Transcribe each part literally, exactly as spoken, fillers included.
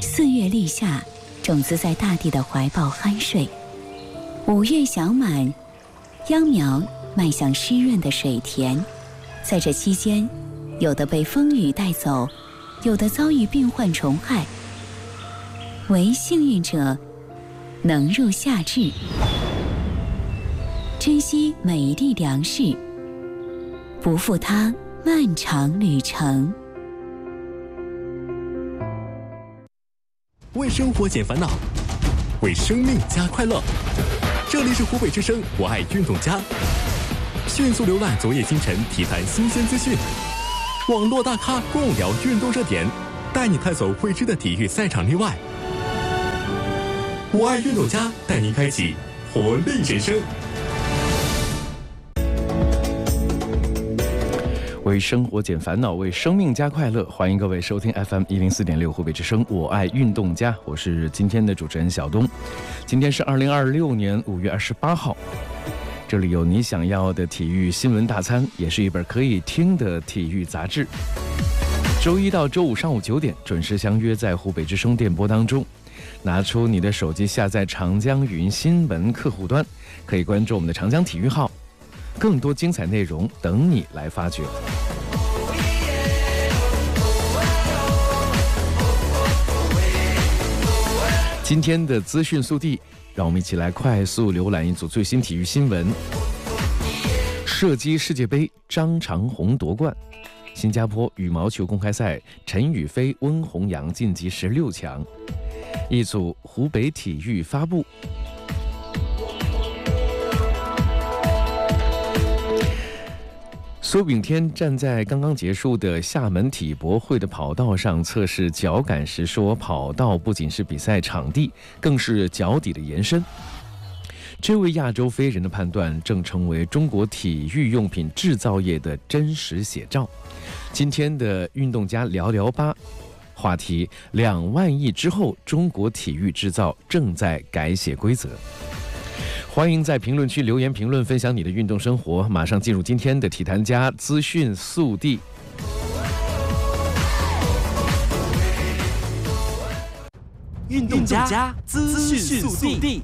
四月立夏，种子在大地的怀抱酣睡；五月小满，秧苗迈向湿润的水田。在这期间，有的被风雨带走，有的遭遇病患虫害。唯幸运者能入夏至，珍惜每一粒粮食，不负它漫长旅程。 为生活减烦恼，为生命加快乐。这里是湖北之声，我爱运动家。迅速浏览昨夜今晨体坛新鲜资讯，网络大咖共聊运动热点，带你探索未知的体育赛场内外。我爱运动家带您开启活力人生。 为生活减烦恼，为生命加快乐。欢迎各位收听 F M 一零四点六湖北之声，我爱运动家，我是今天的主持人小东。今天是二零二六年五月二十八号，这里有你想要的体育新闻大餐，也是一本可以听的体育杂志。周一到周五上午九点准时相约在湖北之声电波当中。拿出你的手机，下载长江云新闻客户端，可以关注我们的长江体育号，更多精彩内容等你来发掘。今天的资讯速递，让我们一起来快速浏览一组最新体育新闻。射击世界杯，张长虹夺冠。新加坡羽毛球公开赛，陈雨菲、温宏洋晋级十六强。一组湖北体育发布。苏炳添站在刚刚结束的厦门体博会的跑道上测试脚感时说，跑道不仅是比赛场地，更是脚底的延伸。这位亚洲飞人的判断正成为中国体育用品制造业的真实写照。今天的运动家聊聊吧，话题：两万亿之后，中国体育制造正在改写规则。欢迎在评论区留言评论，分享你的运动生活。马上进入今天的体坛家资讯速递。 运动家资讯速递。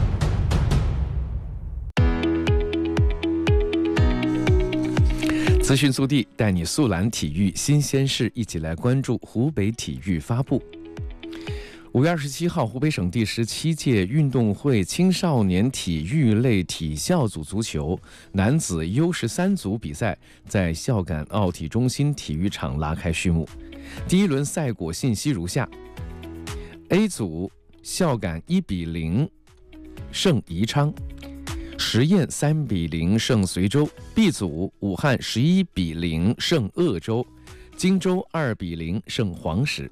资讯速递带你速览体育新鲜事，一起来关注湖北体育发布。五月二十七号，湖北省第十七届运动会青少年体育类体校组足球男子 U 十三组比赛在孝感奥体中心体育场拉开序幕。第一轮赛果信息如下 ：A 组孝感一比零胜宜昌，实验三比零胜随州。 B 组武汉十一比零胜鄂州，荆州二比零胜黄石。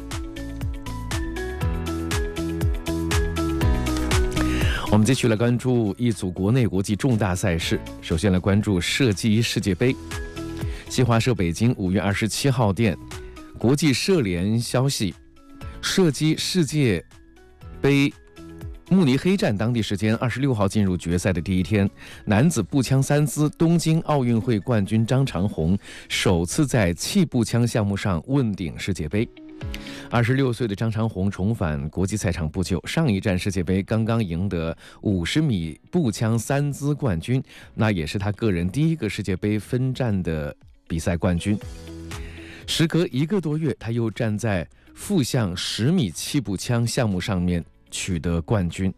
我们继续来关注一组国内国际重大赛事。首先来关注射击世界杯。新华社北京五月二十七号电，国际射联消息，射击世界杯慕尼黑站当地时间二十六号进入决赛的第一天，男子步枪三姿东京奥运会冠军张长虹首次在气步枪项目上问鼎世界杯。二十六岁的张长虹重返国际赛场不久，上一站世界杯刚刚赢得五十米步枪三姿冠军，那也是他个人第一个世界杯分站的比赛冠军。时隔一个多月，他又站在负向十米气步枪项目上面取得冠军。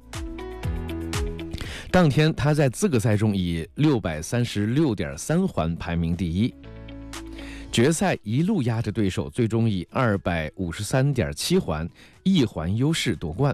当天他在资格赛中以六百三十六点三环排名第一，决赛一路压着对手，最终以二百五十三点七环一环优势夺冠。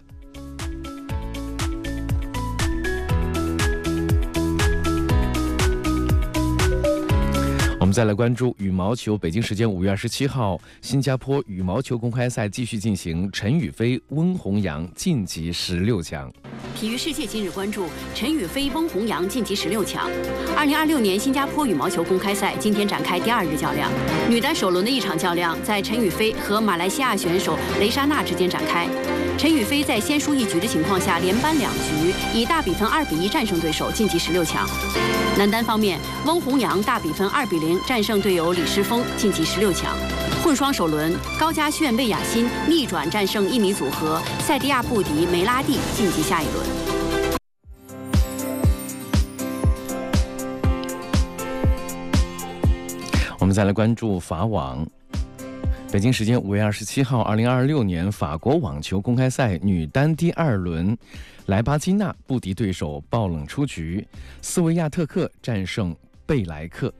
我们再来关注羽毛球。北京时间五月二十七号，新加坡羽毛球公开赛继续进行，陈雨菲、温宏洋晋级十六强。 体育世界今日关注陈雨菲、温宏洋晋级十六强。二零二六年新加坡羽毛球公开赛今天展开第二日较量，女单首轮的一场较量在陈雨菲和马来西亚选手雷莎娜之间展开。陈雨菲在先输一局的情况下，连扳两局，以大比分二比一战胜对手，晋级十六强。男单方面，温宏洋大比分二比零战胜队友李诗峰，晋级十六强。 混双首轮，高佳炫、魏雅欣逆转战胜印尼组合塞迪亚布迪梅拉蒂，晋级下一轮。 我们再来关注法网。北京时间五月二十七号，二零二六年法国网球公开赛女单第二轮，莱巴金娜不敌对手爆冷出局，斯维亚特克战胜贝莱克。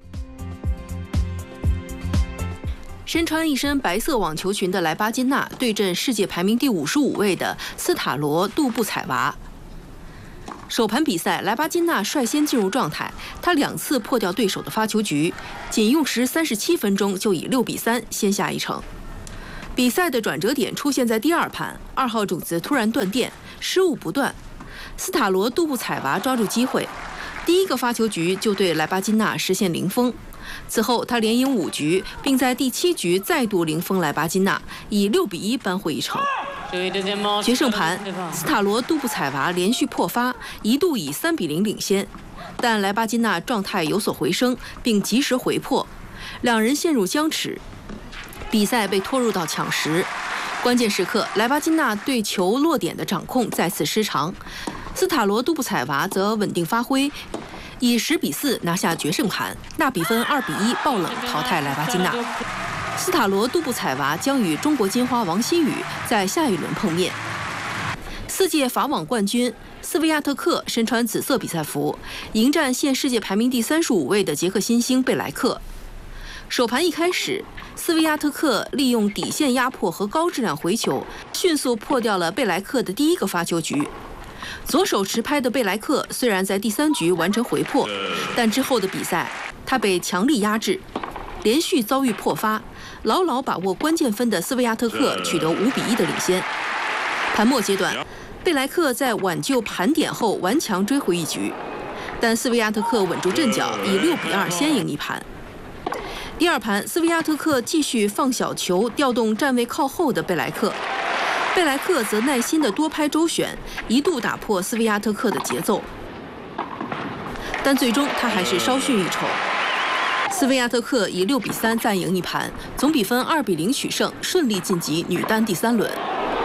身穿一身白色网球裙的莱巴金娜对阵世界排名第五十五位的斯塔罗杜布采娃。首盘比赛，莱巴金娜率先进入状态，她两次破掉对手的发球局，仅用时三十七分钟就以六比三先下一城。比赛的转折点出现在第二盘，二号种子突然断电，失误不断，斯塔罗杜布采娃抓住机会，第一个发球局就对莱巴金娜实现零封。此后，他连赢五局，并在第七局再度零封莱巴金娜，以六比一扳回一城。决胜盘，斯塔罗杜布采娃连续破发，一度以三比零领先，但莱巴金娜状态有所回升，并及时回破，两人陷入僵持，比赛被拖入到抢十。关键时刻，莱巴金娜对球落点的掌控再次失常，斯塔罗杜布采娃则稳定发挥，以十比四拿下决胜盘，大比分二比一爆冷淘汰莱巴金娜。斯塔罗杜布采娃将与中国金花王希雨在下一轮碰面。四届法网冠军斯维亚特克身穿紫色比赛服，迎战现世界排名第三十五位的捷克新星贝莱克。首盘一开始，斯维亚特克利用底线压迫和高质量回球，迅速破掉了贝莱克的第一个发球局。左手持拍的贝莱克虽然在第三局完成回破，但之后的比赛他被强力压制，连续遭遇破发，牢牢把握关键分的斯维亚特克取得五比一的领先。盘末阶段，贝莱克在挽救盘点后顽强追回一局，但斯维亚特克稳住阵脚，以六比二先赢一盘。第二盘，斯维亚特克继续放小球，调动站位靠后的贝莱克。贝莱克则耐心地多拍周旋，一度打破斯维亚特克的节奏，但最终他还是稍逊一筹。斯维亚特克以六比三暂赢一盘，总比分二比零取胜，顺利晋级女单第三轮。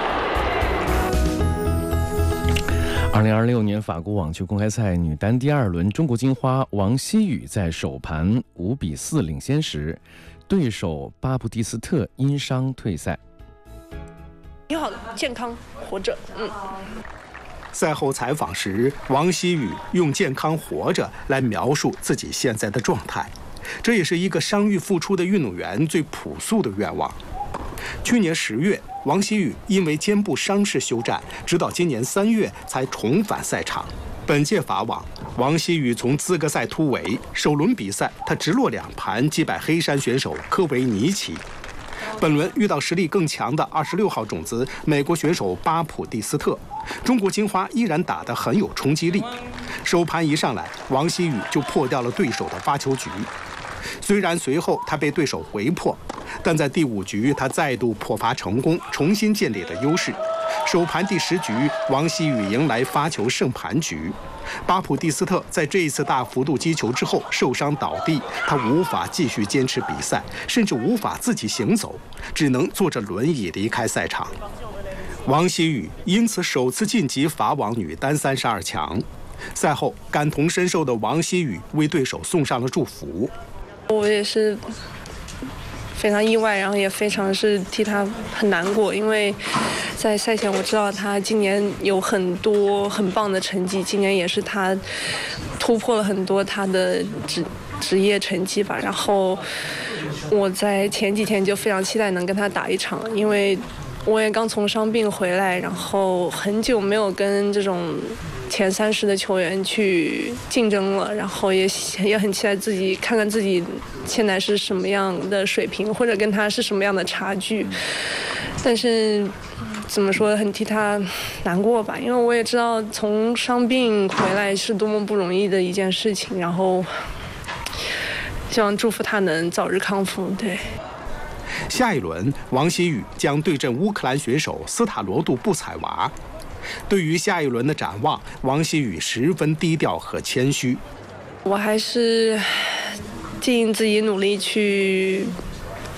二零二六年法国网球公开赛女单第二轮，中国金花王希雨在首盘五比四领先时，对手巴布蒂斯特因伤退赛。 你好，健康活着。嗯。 赛后采访时，王希雨用“健康活着”来描述自己现在的状态，这也是一个伤愈复出的运动员最朴素的愿望。去年十月，王希雨因为肩部伤势休战，直到今年三月才重返赛场。本届法网，王希雨从资格赛突围，首轮比赛他直落两盘击败黑山选手科维尼奇。本轮遇到实力更强的二十六号种子美国选手巴普蒂斯特，中国金花依然打得很有冲击力。首盘一上来，王希雨就破掉了对手的发球局。虽然随后他被对手回破，但在第五局他再度破发成功，重新建立了优势。首盘第十局，王希雨迎来发球胜盘局。巴普蒂斯特在这一次大幅度击球之后受伤倒地，他无法继续坚持比赛，甚至无法自己行走，只能坐着轮椅离开赛场。王希雨因此首次晋级法网女单三十二强。赛后，感同身受的王希雨为对手送上了祝福。 我也是非常意外，然后也非常是替他很难过，因为在赛前我知道他今年有很多很棒的成绩，今年也是他突破了很多他的职职业成绩吧。然后我在前几天就非常期待能跟他打一场，因为我也刚从伤病回来，然后很久没有跟这种前三十的球员去竞争了，然后也也很期待自己看看自己现在是什么样的水平，或者跟他是什么样的差距。但是怎么说，很替他难过吧，因为我也知道从伤病回来是多么不容易的一件事情，然后希望祝福他能早日康复。对。 下一轮，王希雨将对阵乌克兰选手斯塔罗杜布采娃。对于下一轮的展望，王希雨十分低调和谦虚。 我还是尽自己努力去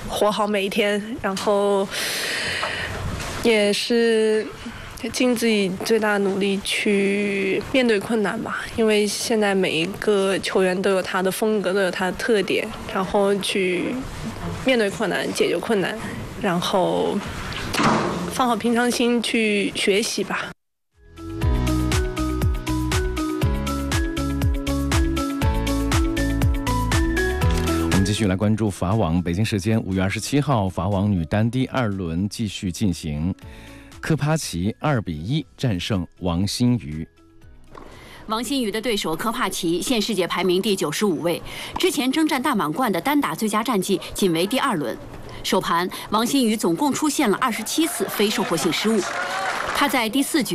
活好每一天，然后也是尽自己最大的努力去面对困难吧。因为现在每一个球员都有他的风格，都有他的特点，然后去面对困难，解决困难，然后放好平常心去学习吧。 继续来关注法网，北京时间五月二十七号，法网女单第二轮继续进行，科帕奇二比一战胜王欣瑜。 王欣瑜的对手科帕奇现世界排名第九十五位，之前征战大满贯的单打最佳战绩仅为第二轮。首盘，王欣瑜总共出现了二十七次非收获性失误，她在第四局